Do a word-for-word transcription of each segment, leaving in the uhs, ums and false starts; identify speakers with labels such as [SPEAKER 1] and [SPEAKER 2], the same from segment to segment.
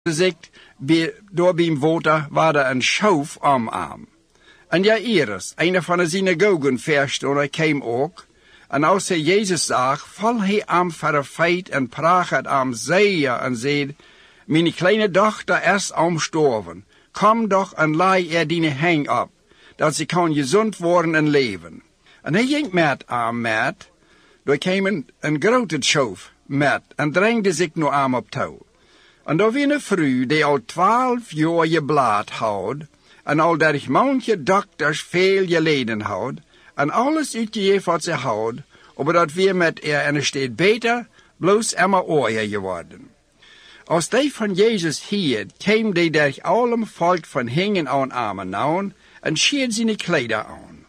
[SPEAKER 1] zegt, door bij water waar er een schoof om aan. En Jairus, een van de synagogenverstanders, kwam ook. En als hij Jezus zag, val hij aan voor de feit en praat het aan zeer en zei, mijn kleine dochter is omstorven. Kom doch en laai er die hang op, dat ze kan gezond worden en leven. En hij ging met aan met, door kwam een, een grote schoof met en drengde zich nu aan op touw. En daar was een vrouw die al twaalf jaar je blad houdt, en al dertig manche dokters veel geleden houdt, en alles uitgegeven wat ze houdt, maar dat weer met er en er steeds beter, bloos immer ooier geworden. Als die van Jezus hier, kwam die der allem volk van hingen aan armen nauwen, en scheert zijn kleider aan.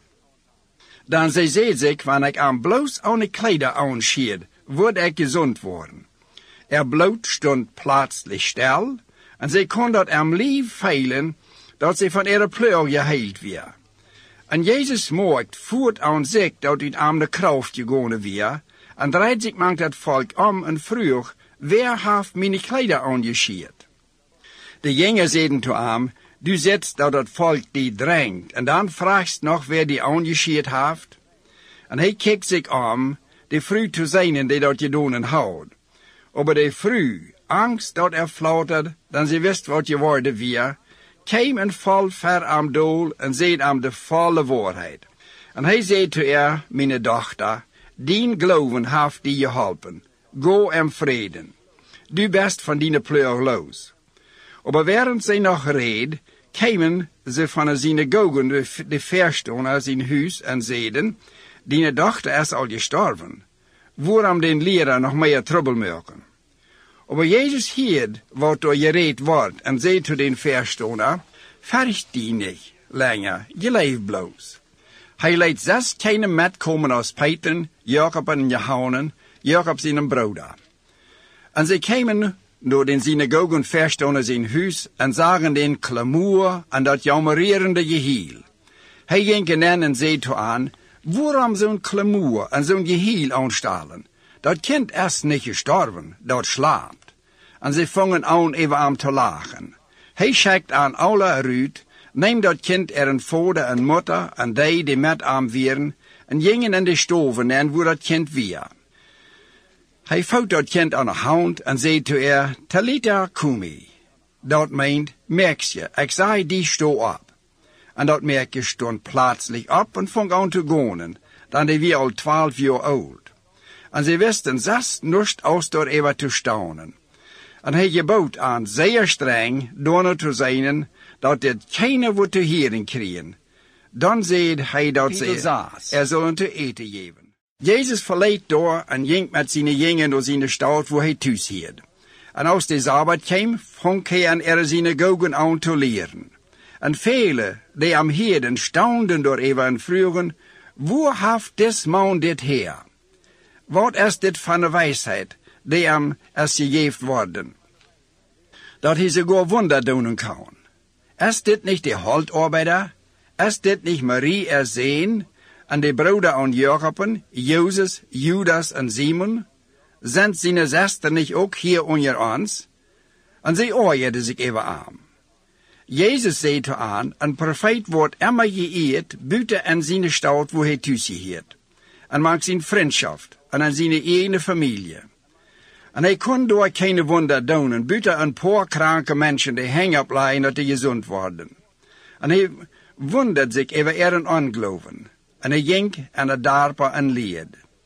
[SPEAKER 1] Dan zij zei zich, wanneer ik aan bloos aan de kleider aanscheert, word ik gezond worden. Er bloot stond plaatselijk stil, en zij kon dat am lief veilen, dat zij van ihre pleur geheild weer. En Jezus mocht voert aan zich dat uit aan de kracht gegaan weer, en draait zich mank dat volk om en vroeg, wer heeft mijn kleider aangeschiert? De jongen zeiden toe hem, du zet dat het volk die dringt, en dan vraagst nog wer die aangeschiert heeft? En hij kijkt zich om, de vrouw te zijn die dat gedaan houdt. Aber de vrouw, angst dat er flautert, dan ze wist wat je worden weer, kwam en val ver am doel en zei am de volle waarheid. En hij zei te er, mijn dochter, dien geloven heeft die je geholpen. Go en vreden. Du best van die pleur los. Aber während zij nog reed, kwamen ze van de synagogen de, de verstanders in huis en zeiden, die dochter is al gestorven. Waarom den leraar nog meer troebel maken? Aber Jezus hield wat door gereed wordt en zei te den verstander, vergt die niet langer, je leeft bloos. Hij liet zes kinderen metkomen als Peter, Jacob en Johannes, Jacob zijn broeder. En zij kwamen door den synagogenverstanders in huis en zagen den klamoer en dat jammererende gehiel. Hij ging hen en zei toe aan, waarom zo'n klamoer en zo'n gehiel aanstalen? Dat kind is niet gestorven, dat slaapt. En zij vangen aan even aan te lachen. Hij schijkt aan alle eruit, neemt dat kind er een vader en moeder en die die met hem wieren, en gingen in de stoven en waar dat kind weer. Hij vouwt dat kind aan de hand en zei te er, Talita kumi. Dat meent, merkje, ik zei die sto op. En dat merkje stond plaatselijk op en vong aan te gaan, dan die weer al twaalf jaar oud. En ze wisten zes nust aus door even te staunen. En hij gebood aan zeer streng, door te zijn, dat dit keine wordt te horen krijgen. Dan zei hij dat ze er zullen te eten geven. Jezus verleed door en ging met zijn jongen door zijn stad waar hij thuis hield. En als de Sabbat kwam, vond hij aan er synagogen aan te leren. En vele die am hielden staunden door even en vroegen, waar heeft des man dit her? Wat is dit van de wijsheid, die hem is gegeven worden? Dat hij sogar wunder doen kan. Is dit niet de holdarbeider? Is dit niet Marie er zeen, en de broeder aan Jacob, Jozef, Judas en Simon? Zijn zijn zuster niet ook hier onder ons? En zij oordeelde zich even aan. Jezus zei te aan, een profeet wordt immer geëerd buiten en zijn stad waar hij thuis hield. En maakt zijn vriendschap en aan zijn eigen familie. En hij kon door geen wunder doen, buiten een paar kranke mensen die hang opleiden dat die gezond worden. En hij wundert zich over ihren ongeloven. En hij ging en het darpa en leed.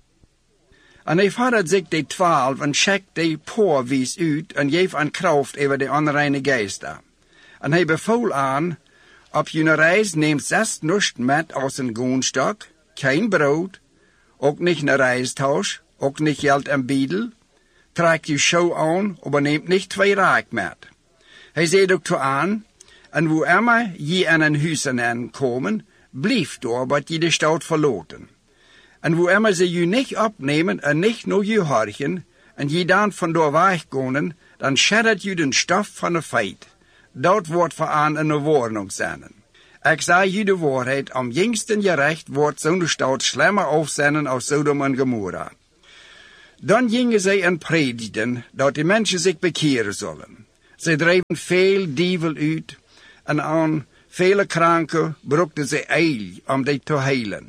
[SPEAKER 1] En hij vader zich de twaalf en schekt de paar wies uit en geef aan kracht over de onreine geesten. En hij bevoel aan, op je reis neemt zes nust met als een goenstok, geen brood, ook niet een reistausch, ook niet geld en biedel, trekt je show aan, maar neemt niet twee raak met. Hij zei ook toe aan, en wo immer je aan een huis aankomen, blijf door wat je de stad verloten. En wo immer ze je niet opnemen en niet naar je horchen, en je dan vandoor wegkomen, dan scheddert je den stof van de feit. Dat wordt voor aan een warning zijn. Ik zei je de waarheid, om jingsten gerecht wordt zo'n stad slimmer afzenden als Sodom en Gomorra. Dan gingen zij en predigden dat de mensen zich bekeren zullen. Ze dreven veel dievel uit en aan vele kranken brukten ze eil om die te heilen.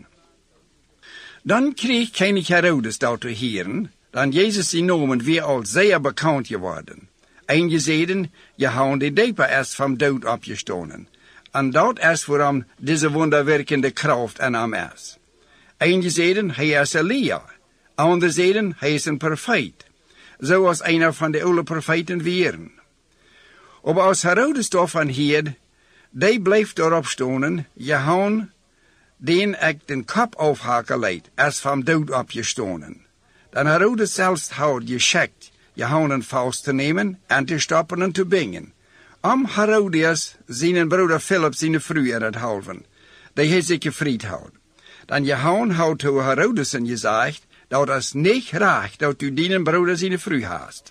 [SPEAKER 1] Dan kreeg koning Herodes dat te horen, dan Jezus zijn nomen weer al zeer bekend geworden. Einige zeiden, je houden de dieper erst van dood opgestonen. En dat is waarom deze wonderwerkende kracht aan hem is. Einige zeiden, hij is Elia. Anderen zeiden, hij is een profeet. Zoals een van de oude profeten waren. Maar als Herodes daarvan hield, die bleef erop stonen, je houden den ik den kop afhaken leid, als van dood opgestonen. Dan Herodes zelfs had geschikt, je houden vast te nemen en te stoppen en te bingen. Om Herodias zijn broeder Philip zijn vrouw er het halven, die hij zich gevrijd had. Dan je houden had to Herodes en gezegd, dat is niet recht dat u dienen broeder zijn vrouw haast.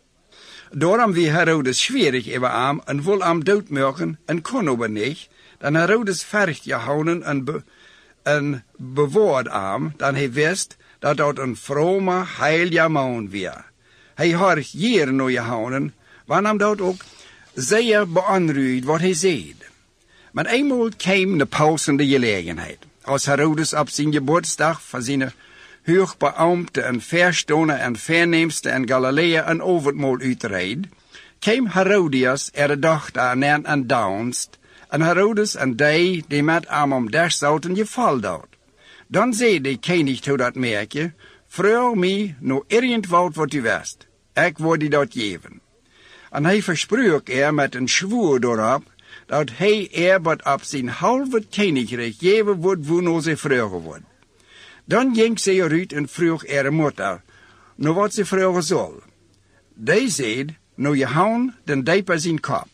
[SPEAKER 1] Daarom wie Herodes schwierig over hem en wil hem doodmaken en kon aber niet, dan Herodes vergt je houden en, be, en bewaard hem, dan hij wist dat dat een vrome, heilige man was. Hij had jaren naar je houden, want hem dat ook zeer beonruid wat hij zei. Maar eenmaal kwam de pausende gelegenheid. Als Herodes op zijn geboortedag van zijn hoogbeambte en verstoner en verneemste in Galilea een overmaal uitreed, kwam Herodias er dochter aan en danst, en Herodes en die die met hem om des zouden gevallen had. Dan zei de koning tot dat merkje, vraag mij nou irgendwat wat u wist, ik word u dat geven. En hij versprook er met een zwoer doorop, dat hij er wat op zijn halve koninkrijk geven wordt, wo nou ze vragen wordt. Dan ging ze eruit en vroeg er moeder, nou wat ze vragen zal. Die zei, nou je houden den dieper zijn kop.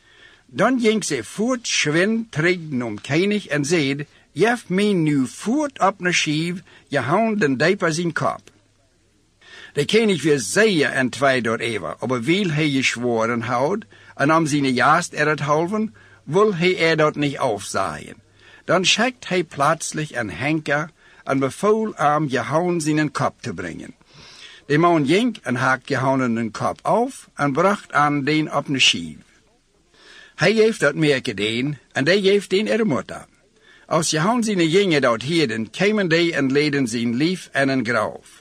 [SPEAKER 1] Dan ging ze voort schwind treden om koning en zei, jef mij nu voort op een schief, je houden den dieper zijn kop. De koning was zeer en twee door even, maar wil hij geschworen houdt, en om zijn jaast er het halven, wil hij er dat niet afzaaien. Dan schickt hij plötzlich een henker en bevoel hem je houden zijn kop te brengen. De man ging en haak je houden een kop af en bracht aan den op een schief. Hij heeft dat meer gedaan en die heeft den er moeder. Als je houden zijn jongen dat hielden, kwamen die en leden zijn lief en een graf.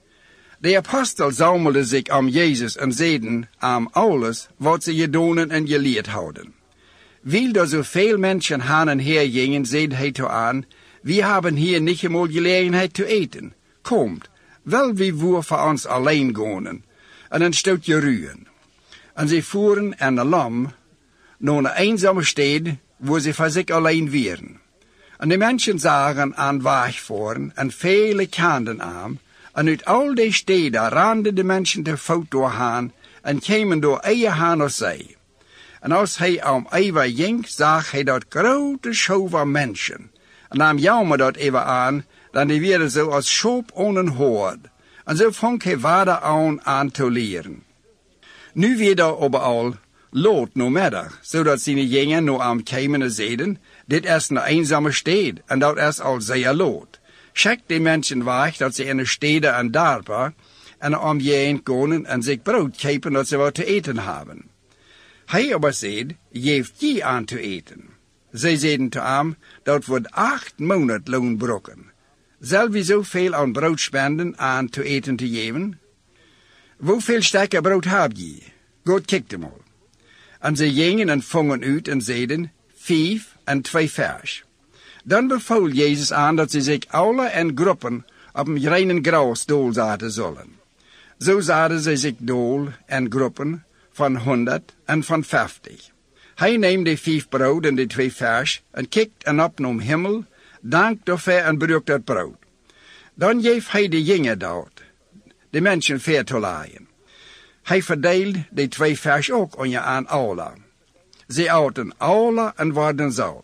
[SPEAKER 1] De apostel zammelden zich om Jezus en zeiden aan alles wat ze gedaan en geleerd hadden. Weil er zoveel mensen heen en her gingen, zeide hij toe aan, we hebben hier niet eenmaal gelegenheid te eten. Komt, wel wie woer voor ons alleen gaan en een stootje ruwen. En ze voeren en een lam naar een eenzame stad, waar ze voor zich alleen waren. En de mensen zagen aan wegvoeren en vele kenden aan, en uit al die steden randen de mensen te voet doorheen en kwamen door eigen haan naar zij. En als hij om even ging, zag hij dat grote show van mensen. En nam jammer dat even aan, dan die werden zo als schop aan een hoord. En zo vond hij vader aan aan te leren. Nu weer daar overal lood no middag, zodat zijn jongen no aan kwamen en zeiden, dit is een eenzame stad, en dat is al zeer lood. Schickt de mensen weg dat ze in de steden en dorpen en om je heen gaan en zich brood kopen dat ze wat te eten hebben. Hij aber zei, geeft je aan te eten. Zij zeiden te hem, dat wordt acht maanden loon brokken. Zal we zoveel aan brood spenden aan te eten te geven? Hoeveel stukken brood heb je? God kijkt hem al. En ze gingen en vongen uit en zeiden, vijf en twee vers. Dan bevoel Jezus aan dat ze zich alle in groepen op een reinen gras dool zaten zullen. Zo zaten ze zich dool in groepen van honderd en van vijftig. Hij neemt de vijf brood en de twee vers en kijkt en op naar hemel, dankt daarvoor en gebruikt het brood. Dan geeft hij de jongen dat, de mensen ver te laaien. Hij verdeelt de twee vers ook aan je aan alle. Ze aten alle en worden zout.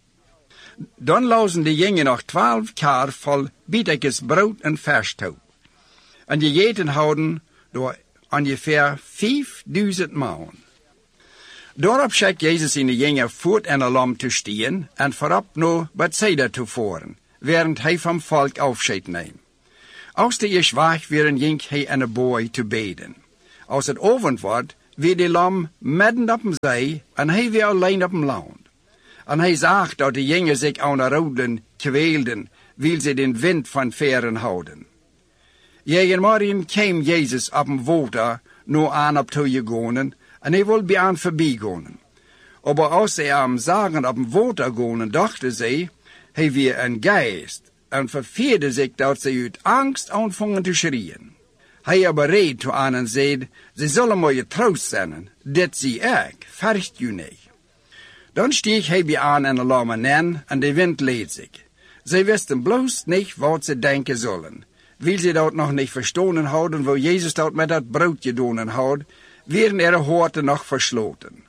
[SPEAKER 1] Dan lozen de jongen nog twaalf kaar vol bietekes brood en vers toe. En gegeten houden door ongeveer vijfduizend man. Daarop schikt Jezus in de jongen voort en een lam te stien en voorop naar Bethsaida te voeren, während hij van volk afscheid neemt. Als de is weg weer ging hij in de booi te beden. Als het avond wordt, wie de lam midden op hem zij, en hij weer alleen op hem land. En hij zag dat de jongen zich aan de roden kwelden, wil ze den wind van veren houden. Jegen morgen kwam Jezus op een water, no aan op toe gegaan, en hij wilde bij aan voorbij gaan. Aber als ze hem zagen op een water gaan, dachten ze, hij weer een geest, en verveerde zich dat ze uit angst aanvangen te schreeuwen. Hij aber reed toe aan en zei, ze zullen mooie troost zijn, dit zie ik, vercht u niet. Dan stieg hij bij aan en lamme neer, en de wind leed zich. Zij wisten bloos niet wat ze denken zullen. Wil ze dat nog niet verstonen houden, wo Jezus dat met dat brood gedaan had, werden er horten nog versloten.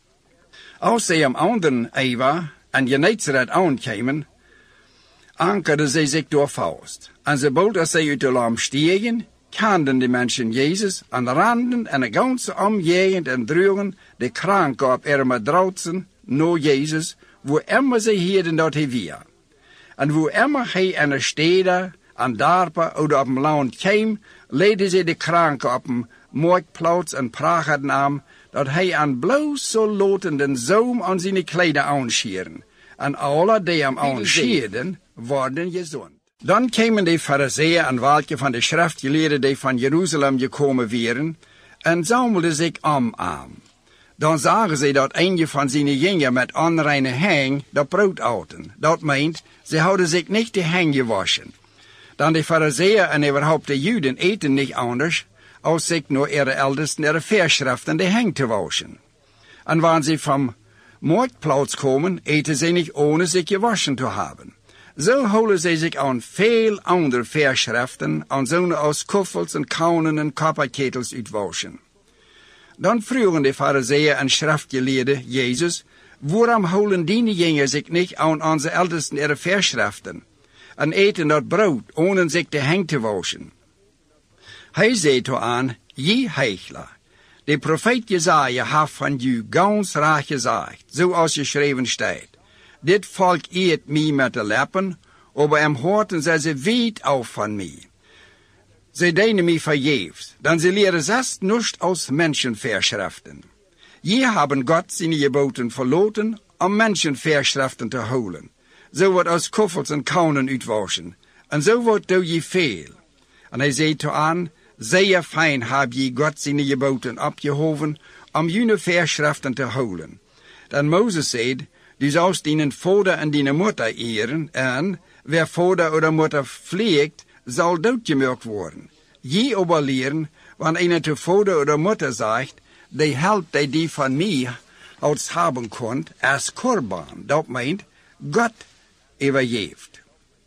[SPEAKER 1] Als zij am anderen Eva en Genezeret aankwamen, ankerden zij zich door Faust. En sobald als zij uit de lam stiegen, kenden de mensen Jezus en randen en de ganse omgegend en droegen de kranken op er matrautsen naar Jezus, wo immer zij hielden dat hij weer. En wo immer hij in de steden, aan dorpen of op een land kwam, leidden zij de kranken op een marktplaats en praten aan dat hij aan bloos zou laten den zoom aan zijn kleding aanscheren. En alle die hem aanscheren, worden gezond. Dan kwamen de fariseeën en welke van de schriftgeleerden die van Jeruzalem gekomen waren, en zammelden zich om aan. Dan zagen ze dat een van zijn jongen met onreine hang dat brood aten. Dat meent, ze hadden zich niet de hang gewaschen. Dan de fariseeën en überhaupt de Juden eten niet anders, als zich naar ihre Ältesten ihre Verschriften de hang te waschen. En wanneer ze vom Marktplatz komen, eten ze niet ohne zich gewaschen te hebben. Zo houden ze zich aan veel andere Verschriften, aan zonen als koffels en kaunen en kopperketels uitwaschen. Dan vroegen de fariseeën en schriftgeleerden Jezus, waarom houden die jongen zich niet aan onze Ältesten ihre Verschriften en eten dat brood, ohne zich de hang te waschen? Hij zei toe aan, je heichler, de profeet Jesaja heeft van u ganz raar gezegd, zoals geschreven staat. Dit volk eet mij met de lippen, aber im Horten zij ze weet af van mij. Zij dienen mij vergeefs, dan ze leren zelfs niets aus Menschenverschriften. Je hebben God zijn geboten verloten, om Menschenverschriften te houden. Zo wordt aus koffels en kaunen uitwaschen, en zo wordt doe je veel. En hij zei toe aan, zeer fijn heb je God zijn geboten opgehoven, om jullie Verschriften te houden. Dan Mozes zei, du sollst deinen vader en deine moeder ehren, en wer vader oder moeder vliegt, zal doodgemerkt worden. Je aber leren, wanneer einer te vader oder moeder zegt, die helpt die die van mij als hebben kon, als korban. Dat meint, God overgeeft.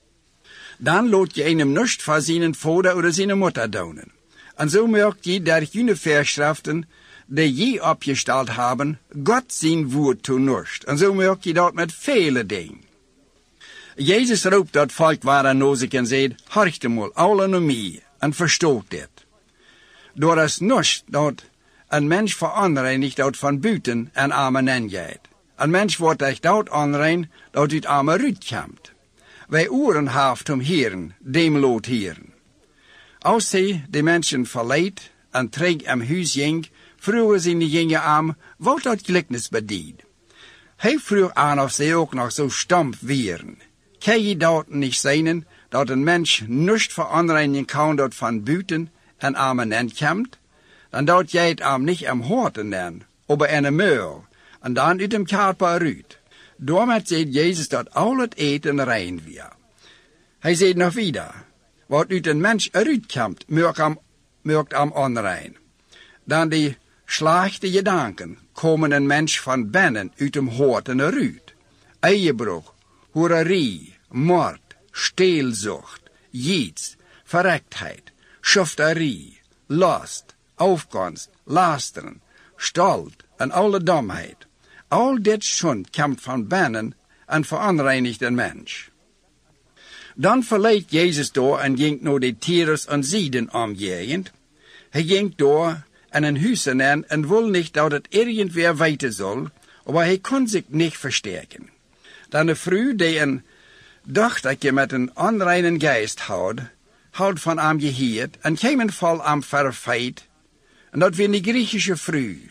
[SPEAKER 1] Dan laat je einem nicht van zijn vader oder zijn moeder doen. En zo merkt je dat jullie Verschriften, die je opgesteld hebben, God zijn woord toe nicht. En zo merk je dat met vele dingen. Jezus roept dat volk waar naar zich en zei, horcht eenmaal, alle naar mij, en verstoot dit. Door is nicht dat een mens veronreinigt dat van buiten en armen ingaat. Een mens wordt echt dat onrein dat uit armen uitkomt. Wij oren haft om heren, dem lood heren. Als hij de mensen verleidt en terug am huis ging, vroegen ze de jongen aan wat dat gelijkenis bedient. Hij vroeg aan of ze ook nog zo stamp waren. Kan je dat niet zijn, dat een mens niet veronreinigen kan dat van buiten en armen inkomt? Dan dat jij het am niet am horten neemt, aber in een muil, en dan uit hem körper uit. Daarmee zei Jezus dat al het eten rein weer. Hij zei nog wieder, wat uit een mens eruit komt, merkt am onrein. Dan die slechte gedanken komen een mens van binnen uit hem horten eruit. Eiebrug, hoererie, moord, steelzucht, jiets, verrektheid, schofterie, last, afgunst, lasteren, stolz en alle domheid. Al dit schund komt van binnen en veronreinigt een mens. Dan verleed Jezus door en ging naar de Tyrus en Sidon omgegend. Hij ging door en een huizen in en wil niet dat het irgendwer weten zal, maar hij kon zich niet versterken. Dan de vrouw die een dochtertje met een onreinen geest had, had van hem gehoord en kwam vol am verfeit. En dat was een Griechische vrouw,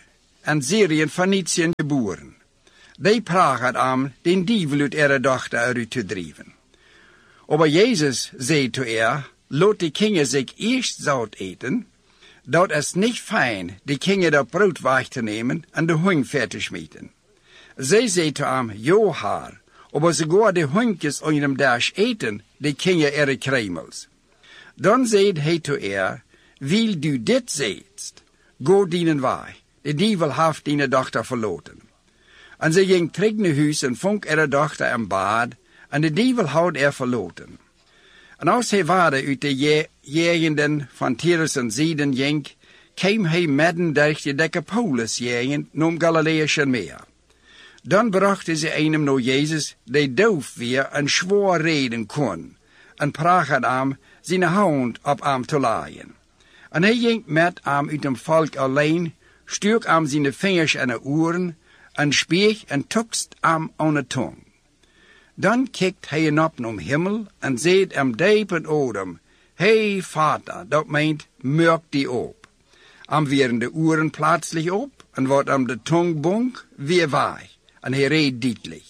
[SPEAKER 1] en Syrien, Phoeniciën geboren. Die pragen am den dievel uit ihre dochter uit te drijven. Aber Jesus zei zu ihr, laat die Kinder sich erst zout eten, dat es nicht fein, die Kinder dat brood weg te nemen en de hung fertig schmieten. Zij zei zu ihm, jo haar, aber sogar die Hunkjes in dem Dash eten, die Kinder ihre kremels. Dan zei hij zu ihr, wil du dit zeetst, go dienen wij, de dievel heeft die dochter verloten. En ze ging terug naar huis en vond ihre dochter in bad, en de dievel had er verloten. En als hij waarde uit de jegenden van Tyrus en Sidon ging, kwam hij midden durch de Decapolis-jegend nom Galileische meer. Dan brachten ze einem naar Jezus, die doof weer en zwaar reden kon, en pragen hem zijn hand op hem te laaien. En hij ging met hem uit het volk alleen, stuk hem zijn vingers en de oren, en spreek en tukst hem aan de tong. Dan kijkt hij op naar hemel en zegt hem diep in odem, Hey Vater, dat meint, merk die op. Am werden de oren plötzlich op en wordt am de tong bonk weer weg, en hij reed duidelijk.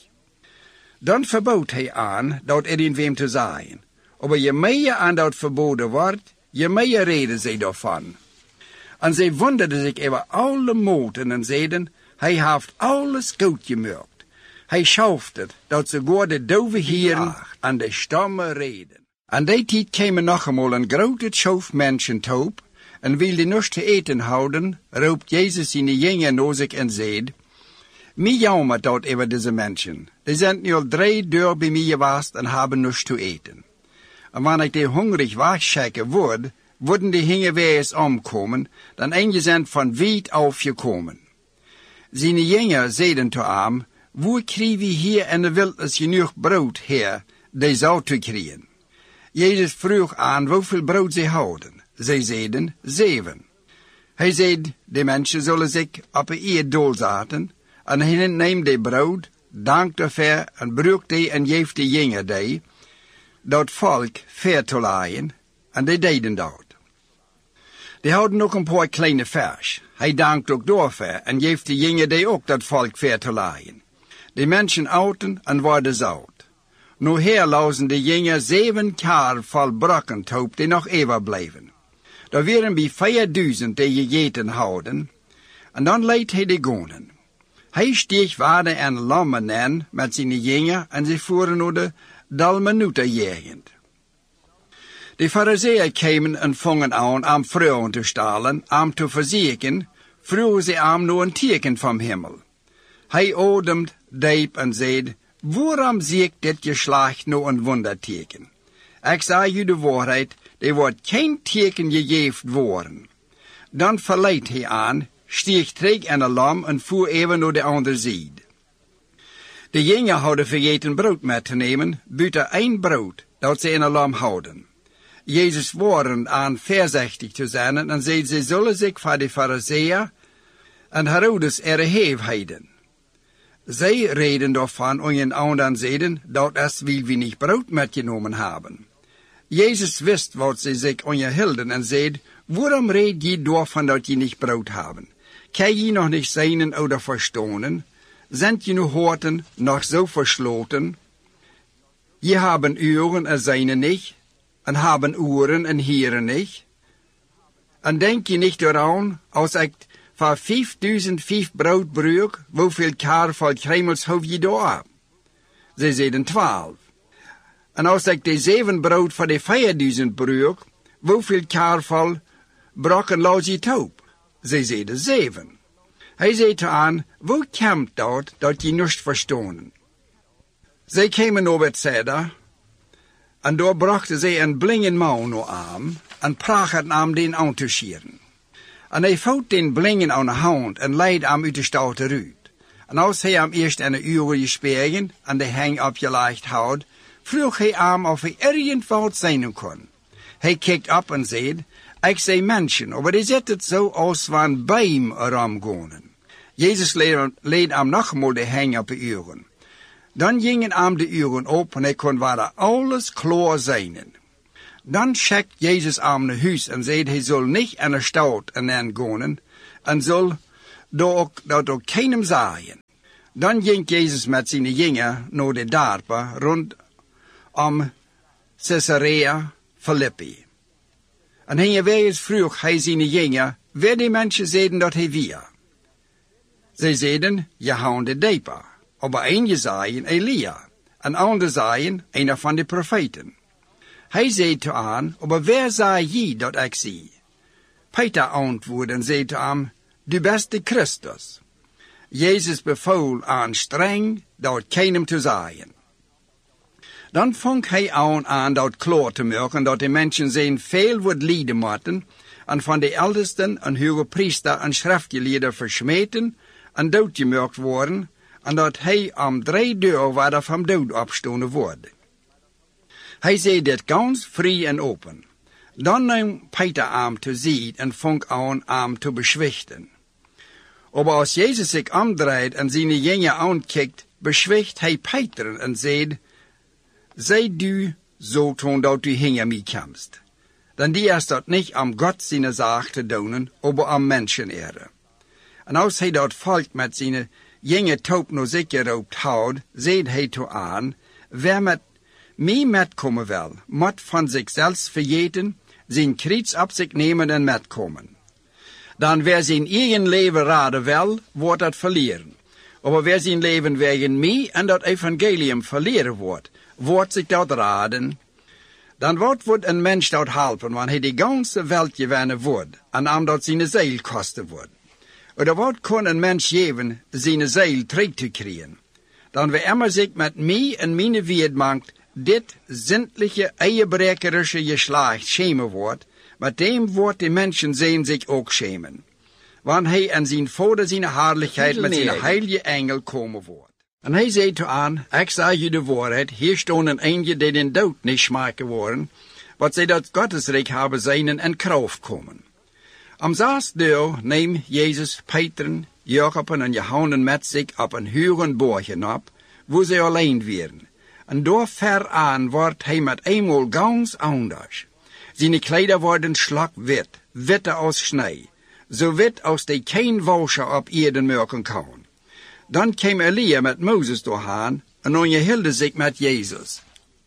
[SPEAKER 1] Dan verbood hij aan dat er in wem te zijn. Aber je meer aan dat verboden wordt, je meer reden zij daarvan. En zij wonderden zich over alle moten en zeiden, hij heeft alles goed gemaakt. Hij schauft het, dat sogar de dove heren en de stammen reden. Aan die tijd kwamen nog eenmaal een grote schof mensen toop, en wilde niets te eten houden, roept Jezus zijn jongen naar zich en zegt, mij jammer dat over deze mensen. Die zijn nu al drie deur bij mij geweest en hebben niets te eten. En wanneer ik die hungrig wegschikken word, worden die hingen weer eens omkomen, dan een zijn van wiet afgekomen. Zijn jongen zeiden te hem, Wo krijgen we hier in de wildnis genoeg brood, Heer, die zou te krijgen? Jezus vroeg aan hoeveel brood zij houden. Zij zeiden, zeven. Hij zei, de mensen zullen zich op een eer doorzaten, en hij neemt die brood, dankt ervoor, en bruikt die en geeft de jongen die, dat volk ver te laaien, en die deden dat. Die houden ook een paar kleine vers. Hij dankt ook daarvoor, en geeft de jongen die ook dat volk ver te laaien. De mensen outen en worden zout. Nu her lauzen de jongen zeven jaar vol brokkentoop die nog eeuwig blijven. Er waren bij vierduizend die gegeten houden, en dan leidt hij de gonen. Hij steeg waarde en lammen aan met zijn jongen en ze voeren naar de Dalmanuta-jegend. De fariseeën kwamen en vongen aan om vrouwen te stalen, om te verzieken, vroegen ze hem naar een teken van hemel. Hij odemt diep en zei, waarom zie ik dit geslacht naar een wonderteken? Ik zeg u de waarheid, er wordt geen teken gegeven worden. Dan verleidt hij aan, steeg terug in de lam en voer even naar de andere zijde. De jongen hadden vergeten brood mee te nemen, buiten één brood, dat ze in de lam houden. Jezus waren aan voorzichtig te zijn en zei, ze zullen zich van de fariseeën en Herodes erhef houden. Zij reden daarvan en een ander zeiden, dat es wil we niet brood metgenomen hebben. Jezus wist wat ze zich onderhielden en zei, waarom reed je daarvan dat je niet brood hebben? Kan je nog niet zijn oder verstonen? Zijn je nu horten nog zo versloten? Je hebben oren en zijn niet, en hebben oren en hieren niet. En denk je niet eraan, als ik van vijfduizend vijf brood broek, hoeveel kaar vol kremels hoef je daar? Ze zeiden twaalf. En als ik de zeven brood van de vierduizend broek, hoeveel kaar vol brokken laat je toop? Ze zeiden zeven. Hij zei te aan, hoe komt dat, dat je niet verstonen? Zij kwamen naar Bethsaida, en daar brachten zij een blinde man naar hem, en prachten hem den aan te schieren. En hij voot den blingen aan de hand en leidde hem uit de stad eruit. En als hij hem eerst een uur gesperren en de hang opgelegd had, vroeg hij hem of hij ergens wat zijn kon. Hij kijkt op en zei, ik zei mensen, maar die zitten zo als van bijm erom gaan. Jezus leed hem nogmaals de hang op de uren. Dan gingen hem de uren op en hij kon waar alles klaar zijn. Dan schickt Jezus hem naar huis en zei, hij zal niet in de stad en gaan en zal door ook, dat ook keinem zaaien. Dan ging Jezus met zijn jingen naar de dorpen rondom Caesarea Philippi. En hij wees vroeg hij zijn jingen, waar die mensen zeiden dat hij weer. Zij zeiden, Johannes de Doper. Aber een zeiden Elia, en ander zeiden een van de profeten. Hij zei te aan, aber wer zei je dat ik zie? Peter antwoordde en zei te hem, du bent de Christus. Jezus beval aan streng dat keinem te zeggen. Dan vond hij aan aan dat klaar te maken dat de mensen zijn veel wordt lijden moeten en van de eldesten en hoge priester en schriftgeleerden versmeten en doodgemaakt worden en dat hij om drie dagen weer van dood opstonden wordt. Hij zei dit ganz vrij en open. Dan nam Peter hem te zien en vond aan hem te beschwichten. Aber als Jezus zich omdraait en zijn jingen aankijkt, beschwicht hij Peter en zei, zij du zo toen dat u hinger mij komst. Dan die is dat niet om God zijn zaak te doen, aber om mensenere. En als hij dat volk met zijn jingen taub naar zich geroopt houdt, zei hij toe aan, wer met mij metkomen wil, moet van zichzelf vergeten, zijn kruis op zich nemen en metkomen. Dan wer zijn eigen leven raden wil, wordt dat verleren. Aber wer zijn leven wegen mij en dat evangelium verleren wordt, wordt zich dat raden. Dan wordt wordt een mens dat helpen, want hij de ganze welt gewinnen wordt, en om dat zijn ziel kosten wordt. Oder wat kon een mens geven zijn ziel terug te krijgen? Dan wer immer zich met mij en mijn wierd maakt, dit zindliche, eierbrekerische geslacht schemen wordt, met dem wordt de mensen zijn zich ook schemen. Want hij en zijn vader zijn heerlijkheid met zijn heilige engel komen wordt. En hij zei toe aan, ik zeg je de waarheid, hier staan een eindje die den dood niet smaken worden, wat zij dat Gottesrijk hebben zijn en kracht komen. Am zesde dag neemt Jezus Peter, Jacob en Johannes met zich op een hoge borgen op, wo zij alleen waren. En door ver aan wordt hij met eenmaal ganz anders. Zijn kleider worden slagwit, witter als snee, zo wit als die geen wascher op Erden maken kan. Dan kwam Elia met Mozes doorheen en onderhielde zich met Jezus.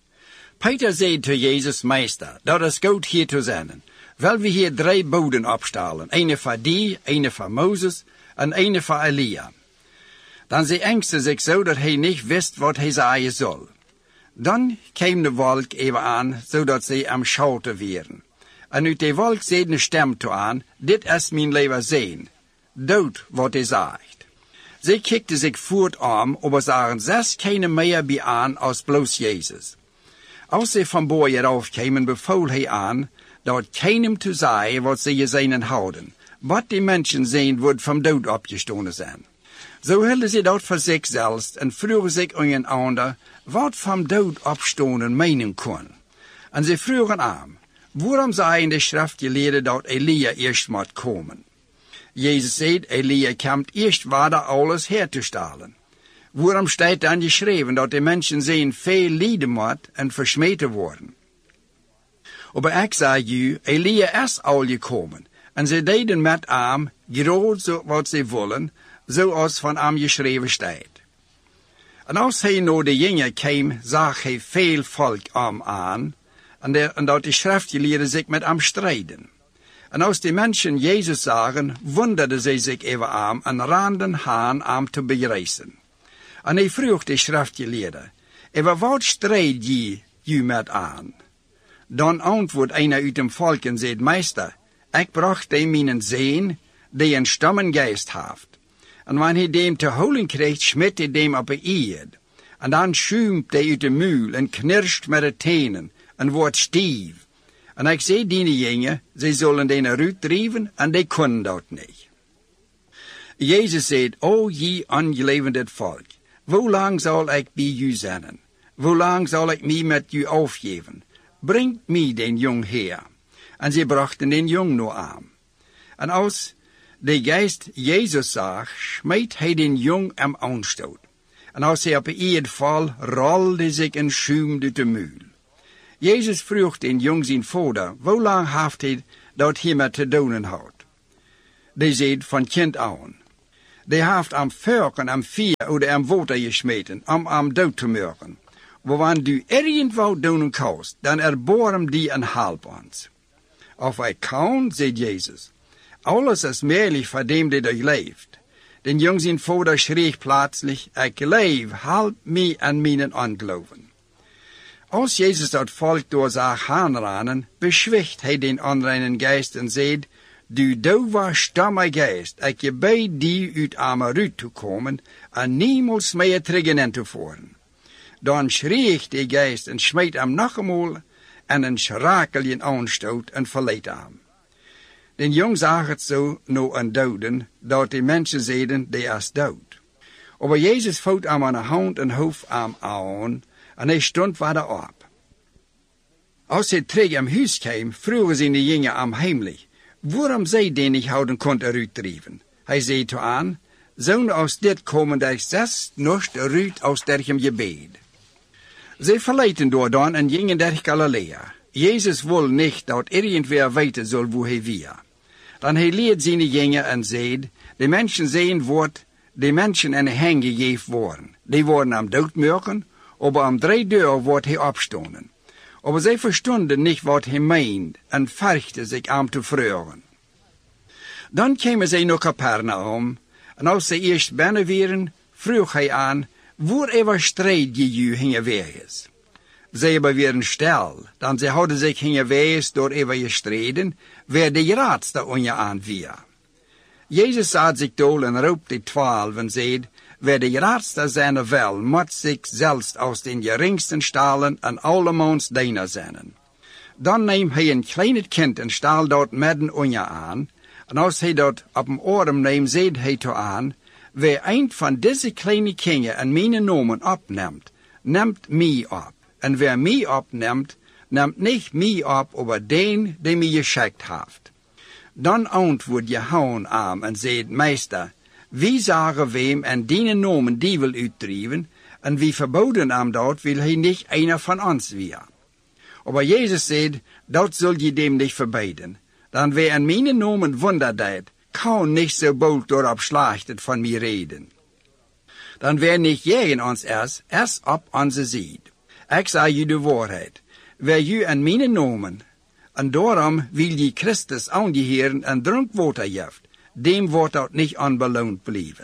[SPEAKER 1] Peter zei te Jezus, meester, dat is goed hier te zijn. Wel we hier drie boden opstalen, ene voor die, ene voor Mozes en ene voor Elia. Dan zij engste zich zo dat hij niet wist wat hij zeggen zal. Dan kwam de wolk even aan, zodat zij am schouten waren. En uit de wolk zei een stem toe aan, dit is mijn leven zijn. Dood wat hij zegt. Zij kikte zich voort om, aber zagen zes keine meer bij aan als bloos Jezus. Als zij van boven raufkwamen, beval hij aan, dat keinem te zeggen wat zij gezien houden. Wat die mensen zijn, wordt van dood opgestonden zijn. Zo hielden ze dat voor zichzelf en vroegen zich een ander, wat van dood opstonden menen kon. En ze vroegen aan, waarom zeiden de schriftgeleerden dat Elia eerst moet komen? Jezus zei, Elia komt eerst waar alles her te stellen. Waarom staat dan geschreven dat de mensen zijn veel lijden moet en versmeten worden? Aber ik zeg u, Elia is al gekomen, en ze deden met hem, groot zo wat ze willen, zoals van hem geschreven staat. En als hij naar de jingen kwam, zag hij veel volk om aan, en, de, en dat de schriftgeleerden zich met hem strijden. En als de mensen Jezus zagen, wonderden zij zich even aan en renden aan hem te begrijzen. En hij vroeg de schriftgeleerden, over wat strijd je u met aan? Dan antwoordt een uit dem volk en zei, meester, ik bracht hem mijn zeen, die een stammengeest heeft. En wanneer hij dem te holen kreeg, smet hij dem op een eerd. En dan schuimt hij uit de muil en knirscht met de tenen en wordt stief. En ik zei die jongen, zij zullen den eruit drijven en die kunnen dat niet. Jezus zei, o je ongelevend volk, hoe lang zal ik bij u zijn? Hoe lang zal ik mij met u afgeven? Brengt mij den jong her. En ze brachten den jong naar aan. En als de geest Jezus zag, smeet hij den jong am aanstoot. En als hij op de eerd val, rolde zich een schuim uit de muil. Jezus vroeg den jong zijn vader, hoe lang heeft hij dat hiermee te doen had? Die zei van kind aan. Die heeft am Völken am Vier oder am Water geschmeten, om am dood te maken. Wanneer du irgendwo doen kost, dan erboren die een halb ons. Of hij kan, zei Jezus, alles is möglich voor dem die euch leeft. Den Jung zijn vader schreef plötzlich, ik leef, halb mij aan mijn ongeloven. Als Jezus dat volk door zich aanranen, beschwicht hij den onreinen geest en zei, du dove stamme geest, ik je bij die uit arme ruut te komen, en niemals meer terug in te voeren. Dan schreef de geest en smeet hem nog eenmaal, en een schrakelje aanstoot en verleed hem. Den jong zag het zo nou een doden, dat de mensen zeiden, die is dood. Maar Jezus voot hem aan de hand en hoofd hem aan, en hij stond verder op. Als hij terug in huis kwam, vroegen zijn de jongen hem heimelijk, waarom zij den niet houden kon eruit drijven. Hij zei toe aan, zo'n als dit komen der zes nacht eruit als dergem gebed. Zij verleiden door dan en gingen der Galilea. Jezus wil niet dat irgendwer weten zal hoe hij weer. Dan hij leert zijn jongen en zei, de mensen zijn wordt, de mensen in de hang gegeven worden. Die worden am dood maken, maar om drie deur wordt hij opstonden. Maar zij verstonden niet wat hij meent en vergden zich aan te vreugden. Dan kwamen zij naar Capernaum, en als zij eerst binnen waren, vroeg hij aan, waar ever strijd je u hingen wees. Zij aber waren stil, dan zij hadden zich hingen wees door ever gestreden, waar de raadste on je aan weer. Jezus zat zich dol en roep de twaalf en zei, wer de raadste zijn wel, moet zich zelfs als den geringsten stalen en allemans diener zijn. Dan neemt hij een klein kind en staal dat midden on je aan, en als hij dat op een oren neemt, zei hij toe aan, wer een van deze kleine kinderen en mijn nomen opneemt, neemt mij op. En wer mij opneemt, neemt niet mij op over den die mij geschikt heeft. Dan antwoordt Johannes aan en zei, meester, wie zagen wem en die nomen die wil uitdrijven, en wie verboden hem dat, wil hij niet einer van ons weer. Maar Jezus zei, dat zul je dem niet verbieden. Dan wer in mijn nomen wonder deed, kan niet zo bold doorop slachtet van mij reden. Dan wer niet jegen ons is, is op onze zijde. Ik zeg je de waarheid. Wer je in mijn nomen, en daarom wil je Christus aanheren en drinkwater geeft, dem wordt dat niet onbeloond blijven.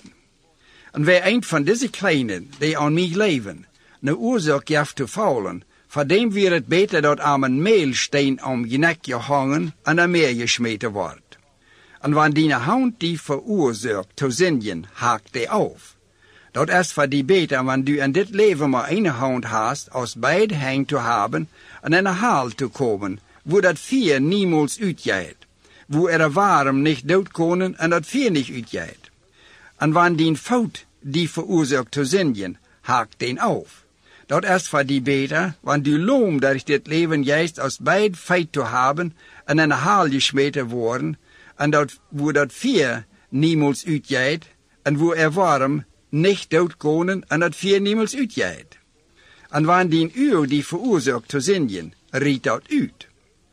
[SPEAKER 1] En wer een van deze kleinen, die aan mij leven, een oorzaak geeft te faulen, voor dem weer het beter dat aan een meelsteen om je nek gehangen en aan meer gesmeten wordt. En wanneer die hand die veroorzaakt te zinnen, haakt die af. Dat is voor die beter, wanneer du in dit leven maar een hand hast, als beide hang te hebben en in een haal te komen, wo dat vier niemals uitgaat, wo er warm niet dood konen en dat vier niet uitgaat. En wanneer die fout die veroorzaakt te zinnen, haakt den af. Dat is voor die beter, wanneer du loom dat dit leven juist als beide feit te hebben en in een haal gesmeten worden, en dat wo dat vier niemals uitgaat, en wo er warm niet dood konen en dat vier niemals uitgaat. En wanneer die uur die veroorzaakt te zinnen, riet dat uit.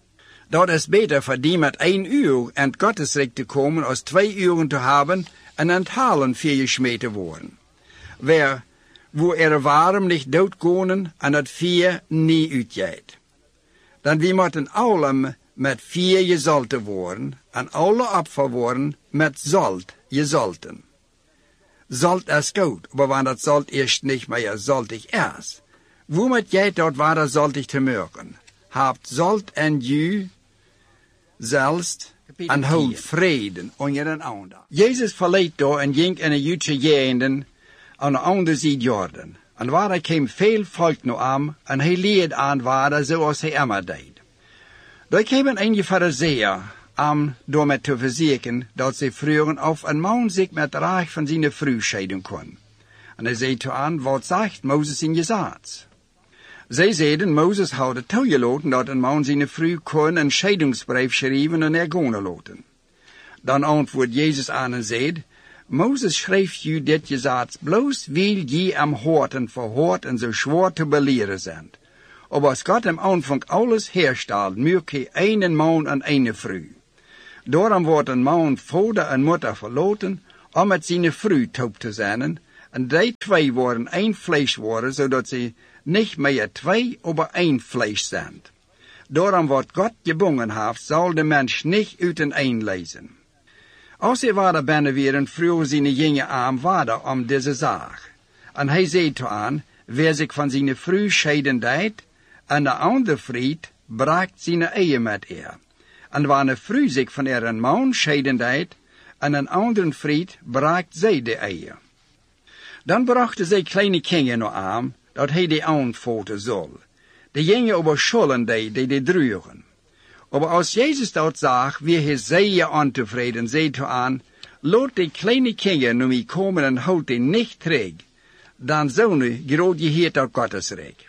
[SPEAKER 1] Dat is beter voor die met één uur in het Gottesrijk te komen, als twee uren te hebben en aan het halen vier gesmeten worden. Waar, wo er warm niet dood konen en dat vier niet uitgaat. Dan wie moeten allemaal met vier gezalten worden en alle opfer worden met zalt gezalten. Zalt is goed, maar wanneer dat zalt eerst niet meer zaltig is, wo moet jij dat water zaltig te maken? Habt zalt en ju zelfs en houd vrede onder een ander. Jezus verliet daar en ging in een Joodse gegenden aan de andere zijde Jordan. En waar hij kwam veel volk naar hem en hij leerde aan water zoals hij immer deed. Daar kwamen enige Farizeeën om door met te verzekeren dat ze vroegen of een man zich met recht van zijn vrouw scheiden kon. En hij zei toe aan, wat zegt Mozes in Gesetz? Zij zeiden, Mozes had het toegelaten dat een man zijn vrouw kon een scheidingsbrief schrijven en er gaan laten. Dan antwoordt Jezus aan en zei, Mozes schreef je dit Gesetz bloos wil je am horten verhoord en zo zwaar te beleren zijn. Aber als God am Anfang alles herstelt, mögt hij einen man en eine vrouw. Daarom wordt een man vader en moeder verlaten, om met zijn vrouw taub te zijn, en die twee worden één vlees worden, zodat ze niet meer twee, maar één vlees zijn. Daarom wat God gebonden heeft, zal de mens niet uiteen lezen. Als hij waren binnen weer, vroeg zijn jonge arm vader om deze zaak. En hij zei toe aan, wer zich van zijn vrouw scheiden deed, en de andere vriend braakt zijn eie met haar. En wanneer vrouw zich van haar man scheiden deed, en een andere vriend braakt zij de eie. Dan brachten zij kleine kinderen naar aan, dat hij die aanvoeren zal. De jongen over schulden die, die die droegen. Maar als Jezus dat zag, wie hij zeer ontevreden, zei toe aan, laat die kleine kinderen naar mij komen en houd die niet terug. Dan zou nu groot je heet uit Gottes rijk.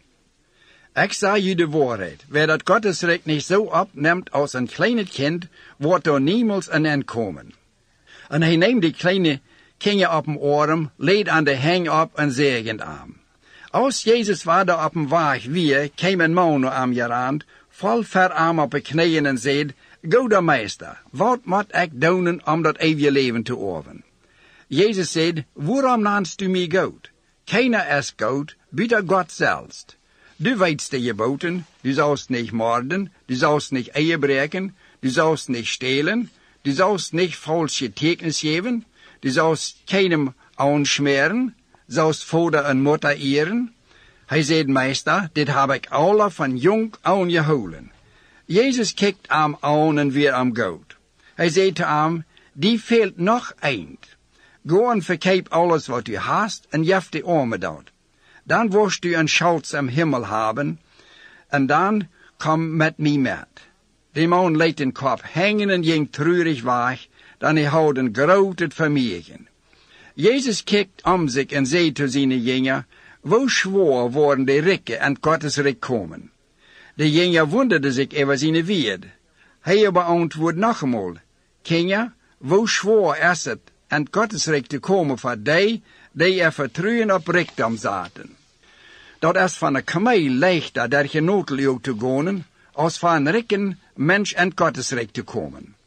[SPEAKER 1] Ik zeg je de waarheid, wer dat Gottes rijk niet zo opneemt als een kleine kind, wordt er niemals een end komen. En hij neemt die kleine kinderen op een arm, leed aan de hang op en zegend aan. Als Jezus vader op een waag weer, kwam een man naar hem geraan, vol verarm op de knieën en zei, Goede meester, wat moet ik doen om dat eeuwige leven te erven? Jezus zei, waarom naamst u mij goed? Keiner is goed, buiten God zelfs. Du weet de geboten, du sollst nicht morden, du sollst nicht Ehe breken, du sollst nicht stehlen, du sollst nicht falsche Zeugnis geben, du sollst keinem aanschmeren, sollst Vater en Mutter ehren. Hij zei, meester, dit heb ik alle van jong aan gehouden. Jezus kijkt hem aan en weer hem goed. Hij zei te hem, die fehlt nog eind. Go en verkeep alles wat u hast en jef de armen dat. Dan worst u een schatz am Himmel hebben, en dan kom met mij met. De man liet den kop hangen en ging treurig weg, dan hij had een groot vermegen. Jezus kijkt om zich en zei te zijn jongen, wo schwoor worden de rikken en Gottes rijk komen. De jongen wonderde zich over zijn woord. Hij beantwoordde nog eenmaal, kindje, wo schwoor is het en Gottes rijk te komen voor die, die er vertrouwen op rijkdom zaten. Dat is van een kameel leichter der genotel te gaan, als van een rijken mens en Gottes rijk te komen.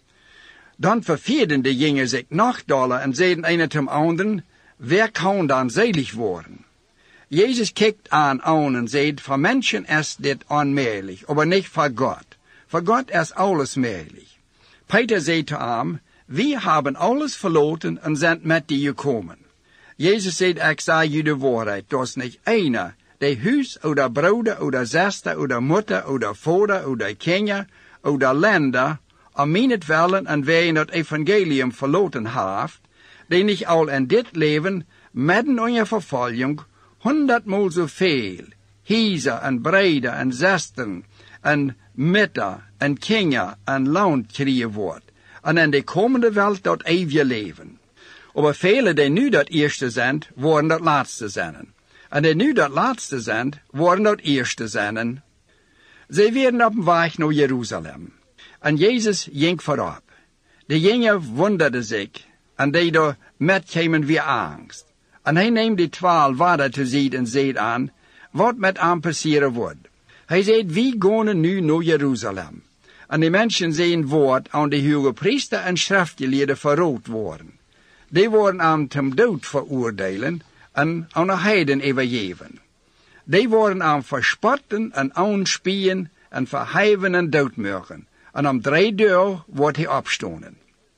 [SPEAKER 1] Dan vervierden de jongen zich nog doller en zeiden een zum anderen, wer kan dan selig worden? Jezus kijkt aan aan en zegt, voor mensen is dit onmogelijk, maar niet voor God. Voor God is alles mogelijk. Peter zei te hem, we hebben alles verloren en zijn met die gekomen. Jezus zegt, ik zeg je de waarheid, er is niet einer, die huis, oder broeder, oder zuster, oder moeder, oder vader, oder kinderen, oder länder, om mijnentwillen en wij het evangelium verloren heeft, die niet al in dit leven, midden onder vervolging, honderdmaal zoveel, huizen en breder en zusteren en mütter en kinderen en land krijgen wordt, en in de komende wereld dat eeuwige leven. Maar velen die nu dat eerste zijn, worden dat laatste zijn. En die nu dat laatste zijn, worden dat eerste zijn. Zij werden op weg naar Jeruzalem. En Jezus ging voorop. De jongen wonderde zich, en die daar met kwamen weer angst. En hij neemt die twaalf vader te zien en zegt aan, wat met hem passeren wordt. Hij zegt, wie gaan nu naar Jeruzalem? En de mensen zijn woord aan de hoge priester en schriftgeleerden verrood worden. Die worden hem ten dood veroordelen en aan de heiden overgeven. Die worden hem verspotten en aanspien en verheven en doodmurgen. En om drie dagen wordt hij opstonden.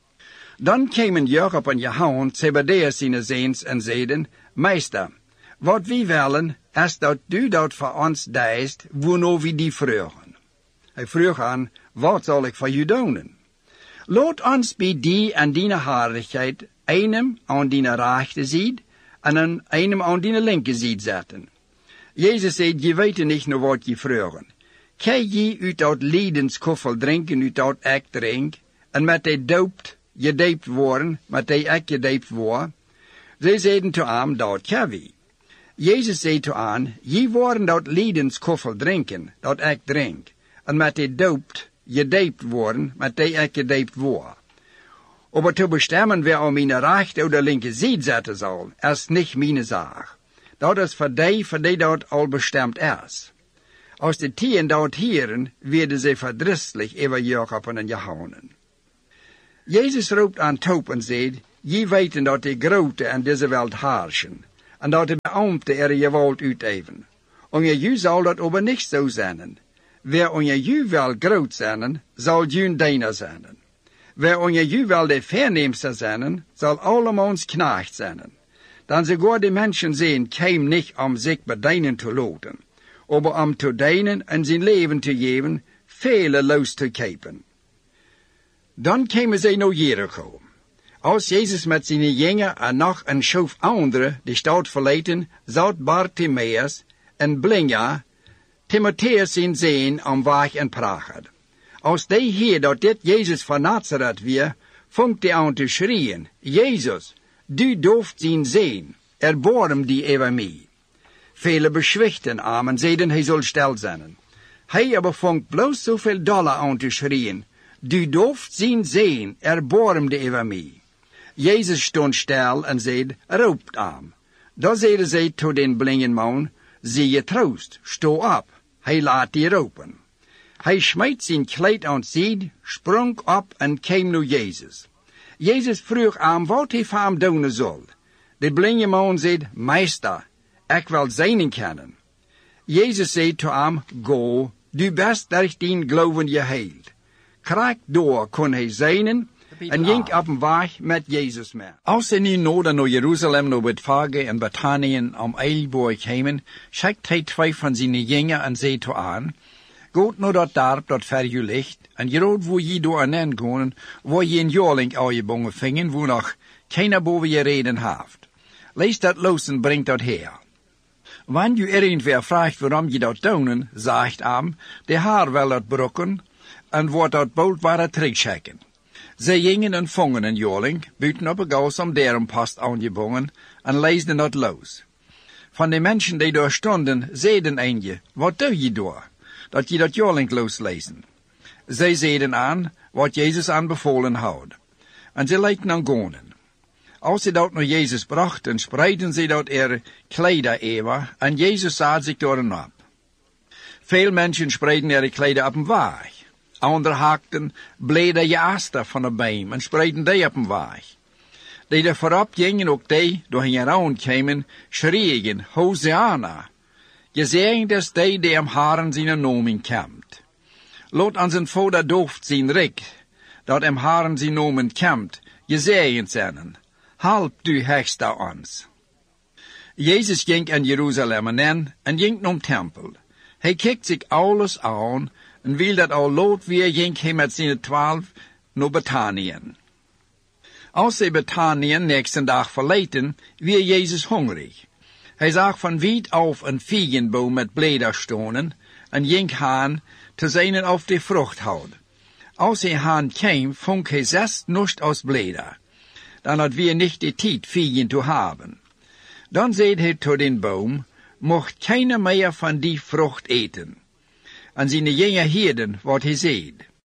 [SPEAKER 1] Dan kwamen Jacob en Johannes, Zebedeus zijn zoons, en zeiden, Meester, wat wij willen, is dat u dat voor ons deist, waarna we die vragen. Hij vroeg aan, wat zal ik voor u doen? Laat ons bij die en die heiligheid, einem aan die rechterzijde en einem aan die linkerzijde zetten. Jezus zei, je weet niet naar wat je vragen. Kan je uit dat ledenskoffel drinken, uit dat ik drink, en met die doopt, gedoopt worden, met die ik gedoopt word? Zij zeiden te hem, dat kan we. Jezus zei te aan, je worden dat ledenskoffel drinken, dat ik drink, en met die doopt, gedoopt worden, met die ik gedoopt word. Maar te bestemmen wer aan mijn rechte of linker zijde zetten zal, is niet mijn zaak. Dat is voor die, voor die dat al bestemd is. Als de tien dat hieren, werden zij verdrießlich over Jacob en Johannes. Jezus roept aan Taub en zegt, Je weten dat de grote en deze wereld heerschen, en dat de beambte er je geweld uiteven. Onder ju zal dat aber niet zo zijn. Wer onder ju wel groot zijn, zal ju deiner zijn. Wer onder ju wel de verneemste zijn, zal allemans knecht zijn. Dan sogar de mensen zijn keim niet om zich bedienen te laten, aber om te dienen en zijn leven te geven, vele los te kepen. Dan kwamen zij naar Jericho. Als Jezus met zijn jongeren en nog een schoof anderen de stad verlieten, zat Bartimaeus en blinde Timotheus zijn zeen om weg en praat. Als die heer dat dit Jezus van Nazareth weer, vangt hij aan te schreeuwen, Jezus, du dooft zien zien, erbarm die over mij. Vele beschwichten hem en zeiden hij zal stil zijn. Hij aber vangt bloos zoveel dollar aan te schreeuwen, du dooft zien zien, erbarm die over mij. Jezus stond stil en zei, roept hem. Dan zeiden zij tot den blinden man, zie je troost, sto op, hij laat die roepen. Hij smijt zijn kleed aan zee, sprong op en kwam naar Jezus. Jezus vroeg hem wat hij voor hem doen zal. De blinde man zei, meester, ik wil zijnen kennen. Jezus zei tot hem, go, du best durch dien geloven je heilt. Krijg door kon hij zijnen, en ging op een weg met Jezus mee. Als ze nu noorden naar Jeruzalem, naar Bethphage en Bethanien om Eilboer kwamen, schikt hij twee van zijn jongeren en zei toe aan, Gaat naar dat dorp dat ver je ligt, en je rood wo je door aan aankomen, waar je een jaarling uitgebonden vingen, wo nog keiner boven je reden heeft. Lees dat los en brengt dat her. Wanneer je irgendwer vraagt waarom je dat doen, zegt hem, de haar wel dat brokken, en wordt dat bold waren terugschikken. Zij gingen en vongen een jaarling, buiten op een gaus om deren past aangebonden, en leesden dat los. Van de mensen die daar stonden, zeiden een je, wat doe je door? Dat je dat jaarling loslezen. Zij zeiden aan, wat Jezus aanbevolen houdt. En ze leidden aan gonen. Als ze dat naar Jezus brachten, spreidden ze dat er kleider over, en Jezus zag zich door en op. Veel mensen spreiden er kleider op een weg. Anderen haakten blede jaaster van de beem en spreidden die op een weg. Die er voorop gingen, ook die, door hen raun kwamen, schreeuwen, Hosanna. Gezegend is die die am Haren zijn nomen komt. Laat aan zijn vader dooft zijn rik, dat am Haren zijn nomen komt, gezegend zijn. Help du hechste ons. Jezus ging aan Jeruzalem en en ging naar de tempel. Hij kijkt zich alles aan en wil dat al laat weer ging hij met zijn twaalf naar Bethanien. Als ze Bethanien nächsten dag verlieten, weer Jezus hongerig. Hij zag van wiet af een vijgenboom met bladeren stonen en ging haan te zijn op de vrucht houden. Als hij haan kwam, vond hij zes nust aus bladeren. Dan had weer niet de tijd vijgen te hebben. Dan zei hij tot den boom, mocht keiner meer van die vrucht eten. En zijn jonge hielden wat hij zei.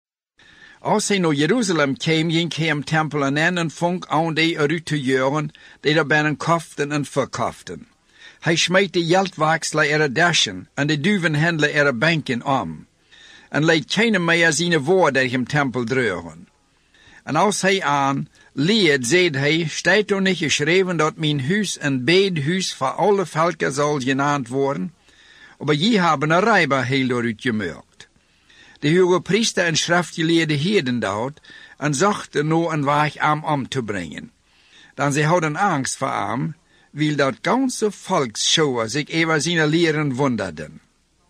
[SPEAKER 1] Als hij naar Jeruzalem kwam, ging hij am tempel aan en vond aan die eruit te jeuren, die er binnen koften en verkoften. Hij smeet de geldwaksler ere dashen en de duvenhandler ere banken om. En leed keiner meer zijn woord der hem tempel dreuren. En als hij aan leert, zei hij, staat er niet geschreven dat mijn huis een bedehuis voor alle volken zal genaamd worden? Maar je hebben een rijber heel eruit gemerkt. De hoge priester en schriftgeleerde hielden dat en zochten naar een weg om om te brengen. Dan ze hadden angst voor hem, wil dat ganze volksschouwer zich over zijn leren wonderden.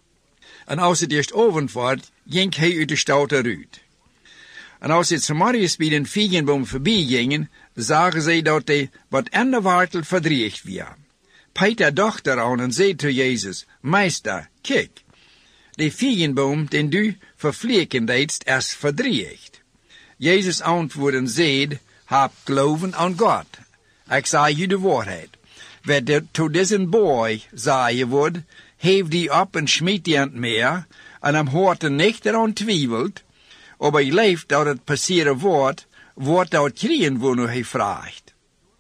[SPEAKER 1] En als het eerst avond werd, ging hij uit de stad eruit. En als het s'morgens bij den vijgenboom voorbij gingen, zagen zij dat hij wat aan de wortel verdriecht was. Peter dacht eraan en zei tot Jezus, Meester, kijk, de vijgenboom den du vervleken deedst, is verdriecht. Jezus antwoordde en zei, heb geloven aan God. Ik zei je de waarheid. Wat tot deze boy zei wordt, heeft die op en schmiet die aan het meer, en hem hoort er niet eraan twijfelt, aber je leeft dat het passeren wordt, wordt dat kriegen wo nu hij vraagt.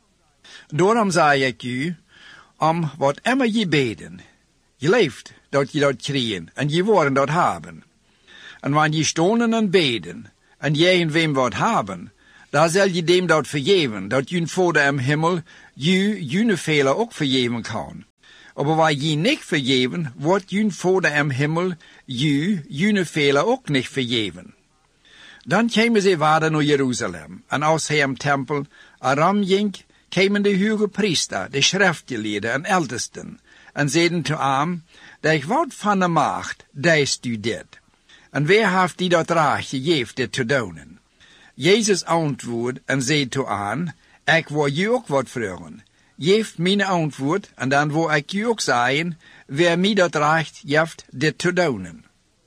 [SPEAKER 1] Daarom zei ik u, om wat immer je beden, je leeft dat je dat kriegen, en je worden dat hebben. En wanneer je stonen en beden, en je wem wat hebben, daar zal je dem dat vergeven, dat jun Vader im Himmel ju june Fehler ook vergeven kan. Aber waar je nicht vergeven, wordt jun Vader im Himmel ju june Fehler ook nicht vergeven. Dan kwamen ze verder naar Jeruzalem, en als hij im tempel aram ging, kwamen de hoge priester, de schriftgeleerden en ältesten, en zeiden te hem, dat ik wat van de macht, deist u dit. En wie heeft die dat recht gegeven dit te doen? Jezus antwoord en zei te hen, ik wil je ook wat vragen. Geef mijn antwoord, en dan wil ik je ook zeggen, wie mij dat recht geeft dit te doen.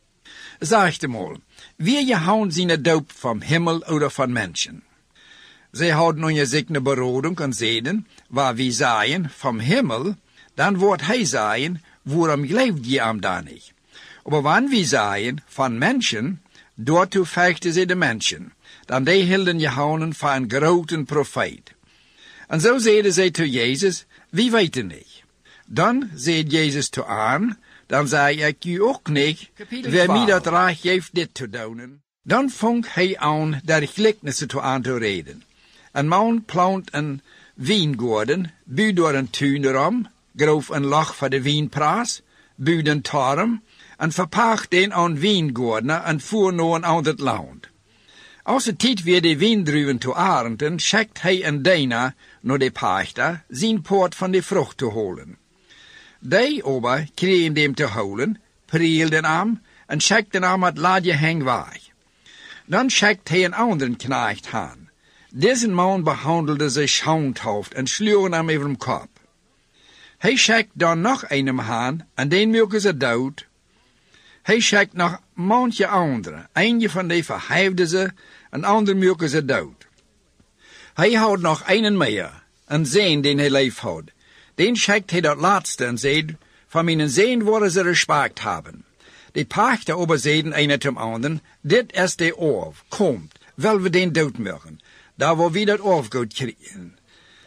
[SPEAKER 1] Zeg hem al, wie je houdt zijn doop van Himmel of van mensen? Zij houden nu je zich een beroding en zeiden, waar wie zeggen, van Himmel, dan wordt hij zeggen, waarom gelooft je hem dan niet? Maar wanneer we zeggen, van mensen, daartoe vechten ze de mensen, dan die hielden je houden voor een grote profeet. En zo zeiden zij te Jezus, wie weten niet. Dan zei Jezus te aan, dan zei ik je ook niet, wie mij dat recht geeft dit te doen. Dan vong hij aan de gelijkenissen te aan te reden. Een man plant een wijngaarden, buurt door een tuin erom, groof een lach voor de wijnprijs, buurt een torm, en verpacht den aan wijngaardener en voer naar een ander land. Als het tijd weer de wijndruwen te arenden, schickt hij een dienaar naar de pachter, zijn poort van de vrucht te holen. Die ober kregen hem te holen, prielden hem en schikten hem het laadje heng weg. Dan schikt hij een anderen knecht aan. Deze man behandelde zich schaamhoofd en sloeg hem over de kop. Hij schikt dan nog een aan en den melken ze dood. Hij schikt nog manche andere. Eentje van die verhefde ze, en ander melken ze dood. Hij houdt nog een meer, een zeen den hij lief houdt. Den schikt hij dat laatste en zei, van mijn zeen worden ze respect hebben. De pachter ober zeiden een zum anderen, dit is de orf, komt, wel we den dood melken. Daar wil we dat orf goed krijgen.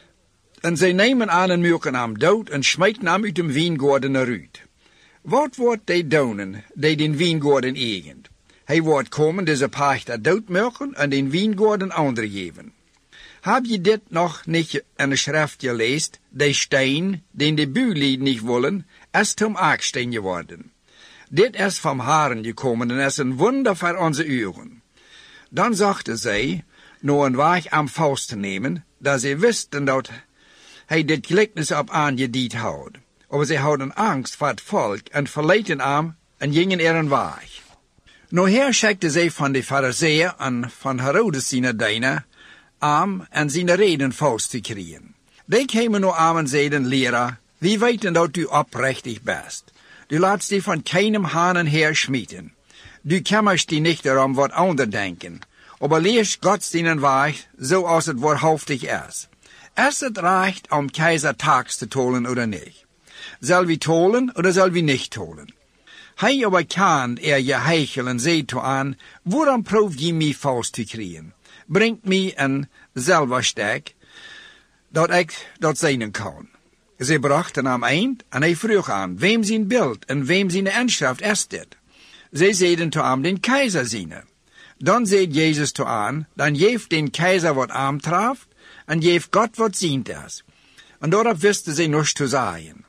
[SPEAKER 1] En zij nemen aan en melken hem dood en smijten hem uit de wijngaarden eruit. Wat wordt die doen, die den wijngaarden eigent? Hij wordt komen, deze pachter doodmelken en den wijngaarden anderen geven. Heb je dit nog niet in de schrift gelezen? De steen, den de buurlieden niet willen, is zum Aksteen geworden. Dit is van Haren gekomen en is een wonder voor onze ogen. Dan zachten zij, naar een weg am vast te nemen, dat ze wisten dat hij dit gelijkenis op aangediend houdt. Maar ze hadden angst voor het volk en verleten hem en gingen er een weg. Nou her schikten zij van de Farizeeën en van Herodes zijn dienaar aan en zijn reden vast te krijgen. Die kwamen nou aan en zeiden, leraar, wie weten dat u oprechtig bent. Du laatst die van keinem hanen her schmieden. Du kümmerst die nicht darum, wat ander denken. Aber leerst Gott seinen Weg, zoals het waarhaftig is. Is het recht om keizer tax te tolen oder nicht? Zal we tolen oder zal we nicht tolen? Hij aber kan er je heichel en zei to aan, waarom proeft je mij vast te krijgen? Brengt mij een zilverstek, dat ik dat zijn kan. Ze brachten hem eind en hij vroeg aan, wem zijn beeld en wem zijn inschrift is dit? Ze zeiden to hem, den keizer ziene. Dan zei Jezus to aan, dan geeft den keizer wat aantreft en geeft God wat ziend is. En daarop wisten ze niets te zeggen.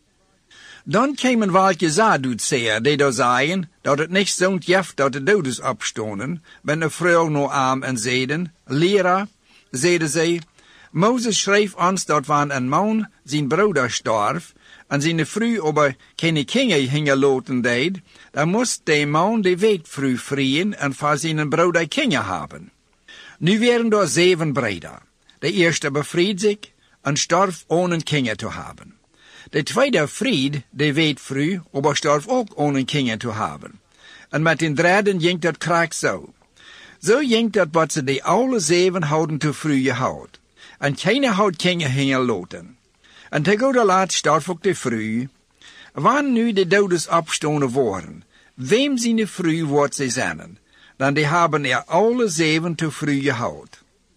[SPEAKER 1] Dan kwamen welke Sadduceeën die daar zeiden, dat het niet zo'n jeft dat de dodes opstonden, met een vrouw naar hem en zeiden, leraar, zeiden zij, Mozes schreef ons dat wanneer een man zijn broeder starf en zijn vrouw over keine kinderen hingelaten deed, dan moest de man de weetvrouw vrieën en voor zijn broeder kinderen hebben. Nu waren er zeven broeder. De eerste bevried zich en starf ohne kinderen te hebben. De tweede vriend, de weetvrouw, aber starf ook ohne kinderen te hebben. En met den derde ging dat krijg zo. Zo ging dat wat ze de alle zeven houden te vroeg gehouden. En keiner houdt kinderen hingelaten. En te goede laat starf ook de vrouw. Wanneer nu de dodes opstonden worden, wem zijn de vrouw wordt ze zijn, dan die hebben er alle zeven te vroeg gehouden.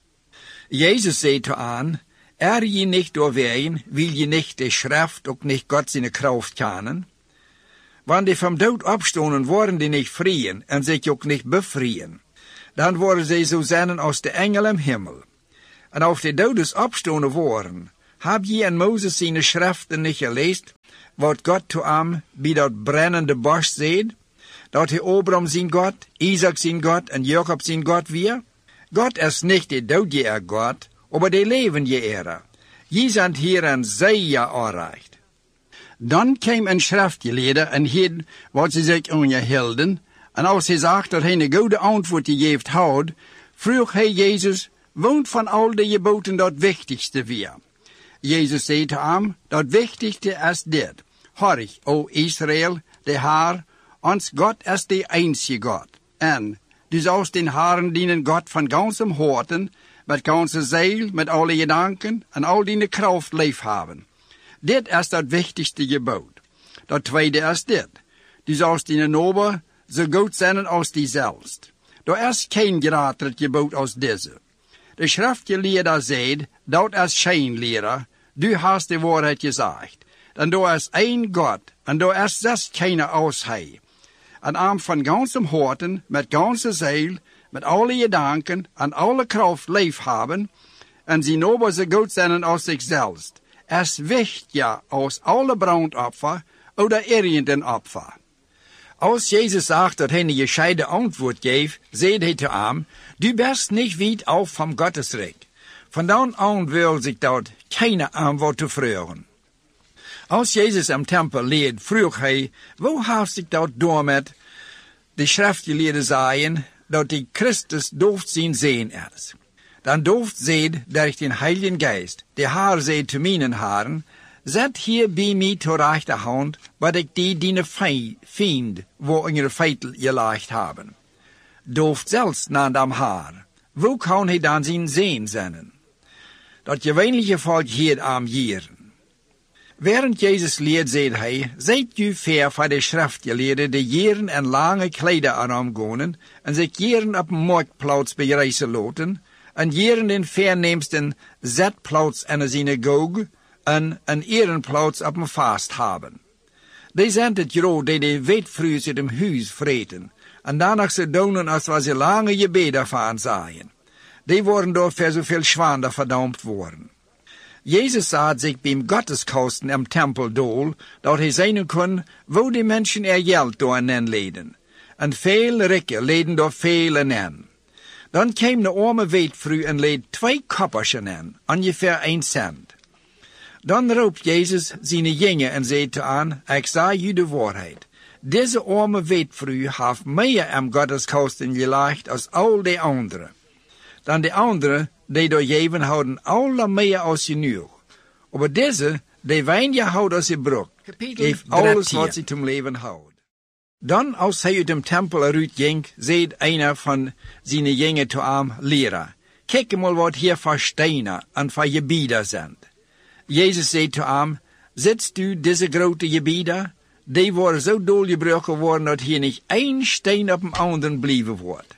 [SPEAKER 1] Jezus zei te aan, er je niet doorween, wil je niet de schrift ook niet God zijn kracht kennen? Wanneer die van dood opstonden worden die niet vrieën en zich ook niet bevrijen. Dan worden zij zo zijn als de engel im Himmel. En auf de doodes opstonden worden, heb je in Mozes zijn schriften niet gelezen, wat God to hem bij dat brennende bos zei, dat hij Abraham zijn God, Isaac zijn God en Jacob zijn God weer? God is niet de doodje God, maar de levende Ere. Je zijn hier en zij ja aanrecht. Dan kwam een schriftgeleerde en hield wat ze zich aangehielden, en als hij zag dat hij een goede antwoord gegeven had, vroeg hij Jezus, woont van al de geboden dat wichtigste weer? Jezus zei te hem, dat wichtigste is dit. Hoor, o Israël, de Heer, ons God is de einzige God. En du sollst den Herren dienen God van ganzem harten, met ganze ziel, met alle gedanken en al die kracht lief hebben. Dit is dat wichtigste gebod. Dat tweede is dit. Du sollst dienen neighbor zo goed zijn als die zelfst. Er is geen groter gebod als deze. De schriftgeleerde zegt, dat is geen leraar, du hast de waarheid gezegd. En er is één God, en er is zes keine als hij. En am van ganzem harten, met ganze ziel, met alle gedanken en alle kracht lief hebben, en zijn neighbor zo goed zijn als zichzelf, is wichtiger als alle brandopfer oder irgendein Opfer. Als Jezus zag dat hij een gescheiden antwoord geeft, zei hij te hem, du bist niet weit af van Gottesrijk. Van dan aan wil zich dat keine antwoord te vragen. Als Jezus im tempel leed, vroeg hij, wo heeft zich dat door met de schriftgeleerden zeiden, dat die Christus dooft zien zien is. Dan dooft zeid durch den Heiligen Geist, de Heer zei te mijn haren, zet hier bij mij ter rechterhand, wat ik die diene vind, wo in je feitel gelegd hebben. Dooft zelfs naar dem Heer. Wo kan hij dan zien zien zijn? Dat gewöhnliche volk hier am jaren. Während Jezus leert, zei hij, zijt u ver van de schriftgeleerden die jaren en lange kleider aangaan en zich jaren op een marktplaats bereizen laten, en jaren den verneemsten zetplaats in een synagoge en een ehrenplaats op een vast hebben. Die zijn het groot die de wetvruus uit hem huis vreten, en daarna ze doen als wat ze lange gebeden van zijn. Die worden door voor zoveel schwander verdampt worden. Jezus zat zich bij Gotteskosten im tempel dool, dat hij zijn kon, wo die mensen er geld door en leden. En veel rikken leden door veel en. Dan kwam de arme weetvrouw en leed twee koppersen in, ongeveer een cent. Dan roept Jezus zijn jongen en zei te aan, ik zei u de waarheid. Deze arme weetvrouw heeft meer am Gotteskosten gelegd als al de anderen. Dan de anderen, die door geven houden alle meer als genoeg. Maar deze, die weinig houden als je broek, geeft alles wat ze zum leven houdt. Dan, als hij uit dem tempel eruit ging, zei einer van zijn jongen te hem, leraar, kijk mal wat hier voor stenen en voor gebieden zijn. Jezus zei te hem, zitst u deze grote gebieden? Die worden zo doorgebroken worden dat hier niet één steen op een anderen blijven wordt.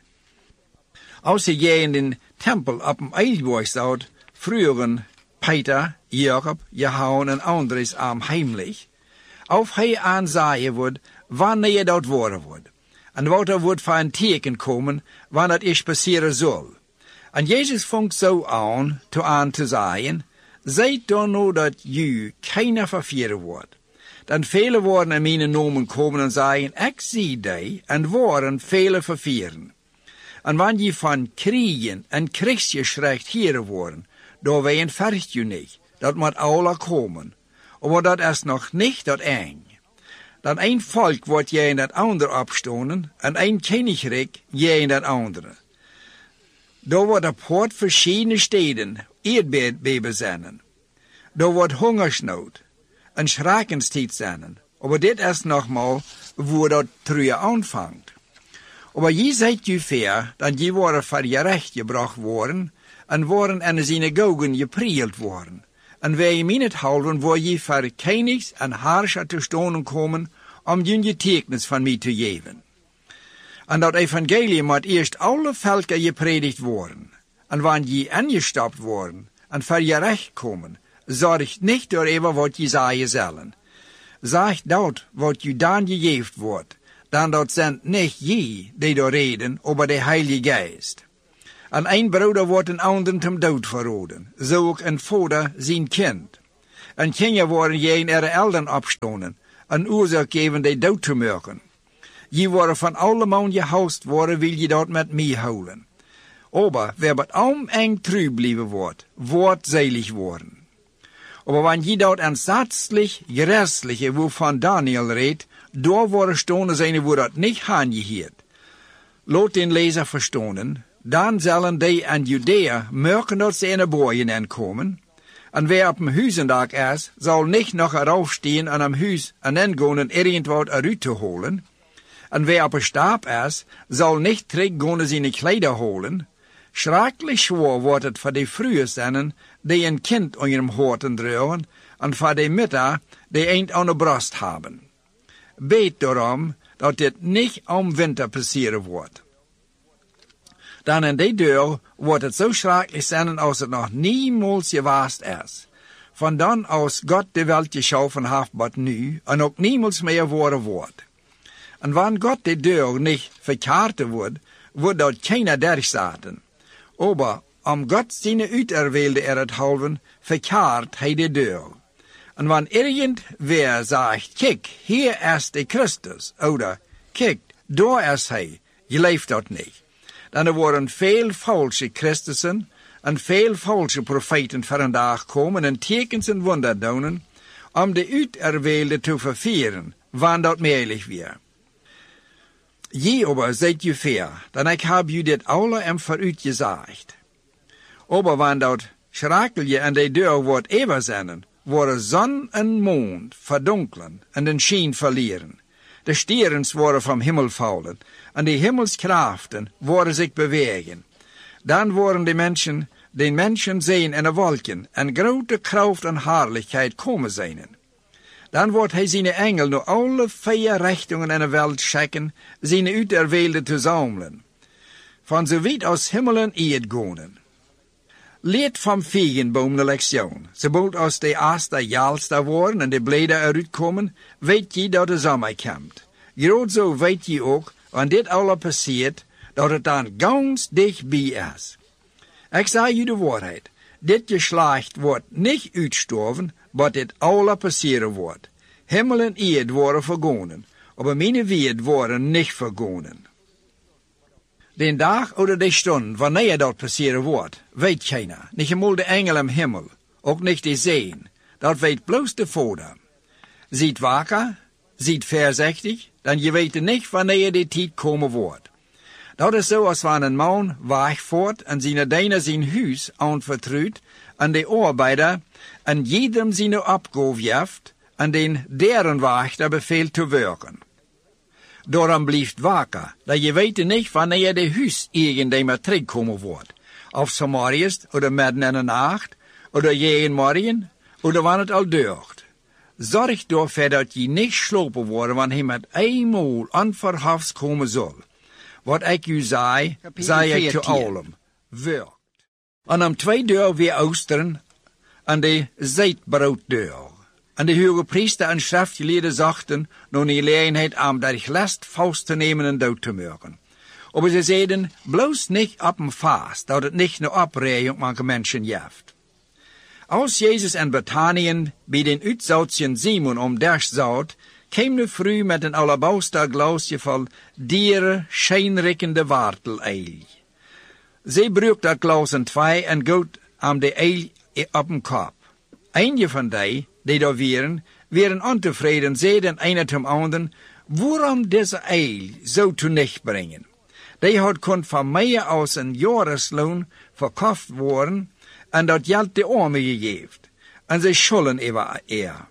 [SPEAKER 1] Als hij in den tempel op een eilboog zat, vroegen Peter, Jacob, Johannes en anderen am heimlich, of hij aanzaaien wordt wanneer dat worden wordt. En wat er wordt voor een teken komen, wanneer het is passeren zal. En Jezus vangt zo aan, te aan te zeggen, zijt dan nou dat u keiner vervieren wordt. Dan vele worden in mijn nomen komen en zeggen, ik zie die, en worden vele vervieren. En wanneer je van kriegen en krigsgeschrecht hier worden, door wij een vergt je niet, dat moet alle komen. Maar dat is nog niet dat eng. Dan een volk wordt jij in dat andere opstonden, en een koninkrijk jij in dat andere. Daar wordt op hart verschillende steden eerdbeben zijn. Daar wordt hongersnood, en schrakenstijd zijn. Maar dit is nogmaal, waar dat terug aanvangt. Maar je zijt je ver, dat je worden voor je recht gebracht worden, en worden in de synagogen geprield worden. En wij je min het houden, waar je voor kenigs en harscher te stonden komen, om je getuigenis van mij te geven. En dat evangelie moet eerst alle volken gepredikt worden. En wanneer je ingestapt worden, en voor je recht komen, zorg niet door even wat je zeggen zullen. Zeg dat wat je dan gegeven wordt, dan dat zijn niet je die door reden, maar de Heilige Geest. En een broeder wordt een ander ten dood verroden, zo ook een vader zijn kind. En kinderen worden je in ihre eltern opstonen, en oorzaak geven die dood te maken. Je worden van alle man gehoust worden, wil je dat met mij houden. Aber wer met alm eng trouw blijven wordt, wordt selig worden. Aber wanneer je dat aansatzlich, gerestliche, waarvan Daniel redt, door worden stonen zijn wo dat niet aangeheerd. Laat den lezer verstonen, dan zullen die aan Judea merken dat ze in de boeien aankomen. En wer op een huizendag is, zal niet nog erop staan en am huis en ingaan en irgendwat eruit te holen. En wer op een staap is, zal niet teruggaan zijn kleider holen. Schrikkelijk zwaar wordt het voor de vrouwen die een kind onder hun horten dragen, en voor de mütter die een aan de borst hebben. Beet daarom dat dit niet om winter passeren wordt. Dan in die deur wordt het zo schrikkelijk zijn als het nog niemals geweest is. Van dan als God de wereld geschaffen heeft tot nu, en ook niemals meer worden wordt. En wanneer God de deur niet verkaarten wordt, wordt dat keiner durchzaten. Aber om God zijn uiterwilde er het houden, verkaart hij de deur. En wanneer irgendwer zegt, kijk, hier is de Christus, oder kijk, daar is hij, je leeft dat niet. Dan er worden veel valse Christussen en veel valse profeten vandaag komen en tekens en wonder doen, om de uiterwilde te vervieren, wanneer dat mogelijk weer. Je aber zijt je ver, dan ik heb je dit alle en vooruit gezegd. Aber wanneer dat schrakelje en de deur wordt eeuwig zijn, worden zon en mond verdonkelen en den schijn verlieren. De sterens worden vom Himmel vallen en de hemelskrachten worden zich bewegen. Dan worden de mensen, de mensen zien in de wolken en grote kracht en heerlijkheid komen zijn. Dan wordt hij zijn engel naar alle vier richtingen in de wereld schikken, zijn uiterwilde te zamelen. Van zo weit als hemelen eerd gaan. Leert vom vijgenboom de lektion. Sobald als de eerste jalster worden en de bladeren eruit komen, weet je dat de zomer komt. Groot zo weet je ook, wanneer dit alle passiert, dat het dan ganz dichtbij is. Ik zeg je de waarheid. Dit geslacht wordt niet uitsterven, maar dit alle passeren wordt. Himmel en eerd worden vergonen, maar mijn woord worden niet vergonen. Den dag oder de stund, wanneer dat passeren wordt, weet keiner. Niet eenmaal de engel im Himmel, ook niet de zeen. Dat weet bloos de Vader. Ziet wakker, ziet voorzichtig, dan je weet niet wanneer die tijd komen wordt. Dat is zo als wanneer een man wegvoert en zijn diener zijn huis aanvertrouwt en de arbeider en jedem zijn opgave geeft en den deren wachter beveelt te werken. Daarom blijft wakker, dat je weet niet wanneer de huis irgendemer terugkomen wordt. Of Samariërs, oder midden in de nacht, oder je in morgen, oder wanneer het al deugt. Zorg ervoor dat je niet slopen wordt wanneer hij met eenmaal onverhofs komen zal. Wat ik u zei, zei ik te allen. Werkt. En om twee deur weer oosteren, aan de zijtbrooddeur. En de hoge priester en schriftgeleerden zachten, door die gelegenheid om dat last vast te nemen en dood te maken. Maar ze zeiden, bloos niet op een vast, dat het niet naar oprijden manche mensen jeft. Als Jezus en Bethanien bij den uitzoutjen Simon om derst zout, kwam de vrouw met een alabauster glaasje vol dieren, schijnrikkende warteleil. Ze breekt dat glas in twee en gooit aan de eil op een kop. Eentje van die, die daar waren, waren ontevreden, zeiden een ten anderen, waarom deze eil zo te nicht brengen? Die had kon van meer als een jahresloon verkocht worden, en dat geld de armen gegeven. En ze schulden over er.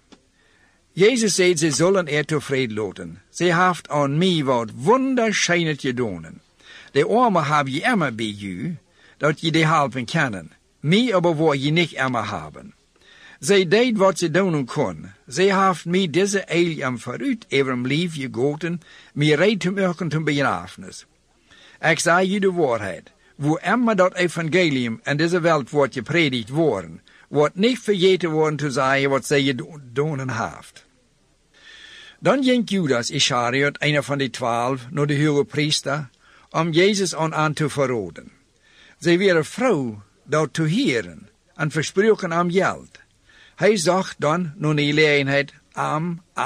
[SPEAKER 1] Jezus zei, ze zullen er tevreden laten. Ze heeft aan mij wat wunderschijnend gedaan. De armen hebben je immer bij u, dat je die helpen kan. Mij aber wil je niet immer hebben. Zij deed wat ze doen kon. Zij heeft mij deze eil am vooruit over een lief gegoten, mij reed te maken ten begrafenis. Ik zei je de waarheid. Wo immer dat evangelium en deze wereld wordt gepredikt worden, wordt niet vergeten worden te zeggen wat zij gedaan heeft. Dan ging Judas Iscariot, een van die twaalf, naar de hoge priester, om Jezus aan aan te verraden. Zij werden vrouw daar te heren en versproken hem geld. Hij zag dan naar de gelegenheid am